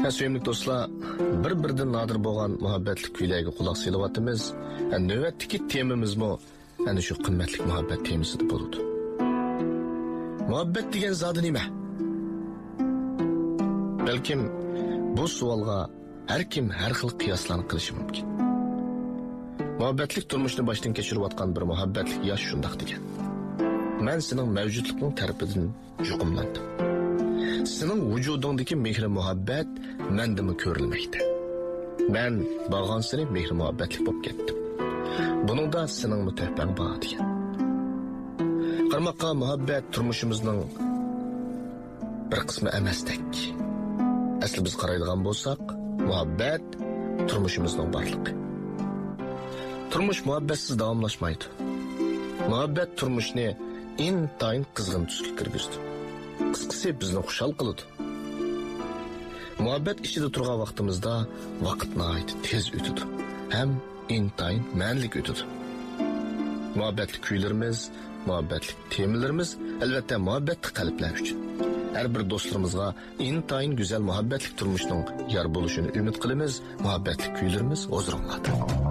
Sevimli do'stlar, bir-biridan nodir bo'lgan muhabbatli kuylarga quloq solyapmiz. Navbatdagi temamizmi ana shu qimmatli muhabbat temasida bo'ladi. Muhabbat degan zot nima? Balkim bu savolga har kim har xil qiyoslarni qilishi mumkin. Muhabbatlik turmushni boshdan kechirayotgan bir muhabbatlik yosh shundoq degan. Men sening mavjudliging tarafidan yuqumlandim. Sening vujudingdagi mehr muhabbat mendimi ko'rilmoqda. Men borgansini mehr muhabbatlik bo'lib ketdim. Buningda sening mutahban bor degan. Qarmoqqa muhabbat turmushimizning bir qismi emasdek. Asli biz qaraydigan bo'lsak, muhabbat turmushimizning borligi. Turmush muhabbatsiz davomlashmaydi. Muhabbat turmushni intayin qizg'in tusga kirgizdi. Qisqasi bizni xushal qiladi. Muhabbat ichida turgan vaqtimizda vaqt nihoyat tez o'tadi. Ham intayin ma'nilik o'tadi. Muhabbatli kuylarimiz, muhabbatli temalarimiz albatta muhabbatli qalblar uchun. Har bir do'stlarimizga intayin go'zal muhabbatli turmushning yor bo'lishini umid qilamiz. Muhabbatli kuylarimiz huzuringizda.